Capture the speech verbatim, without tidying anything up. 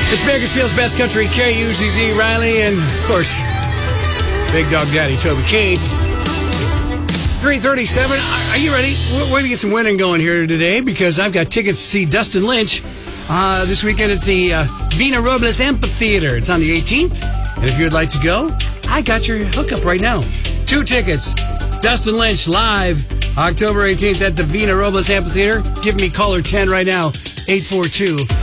It's Bakersfield's best country, K U Z Z Riley, and of course, Big Dog Daddy Toby Keith. three thirty-seven. Are you ready? We're going to get some winning going here today because I've got tickets to see Dustin Lynch uh, this weekend at the uh, Vina Robles Amphitheater. It's on the eighteenth. And if you'd like to go, I got your hookup right now. Two tickets. Dustin Lynch live October eighteenth at the Vina Robles Amphitheater. Give me caller ten right now. eight four two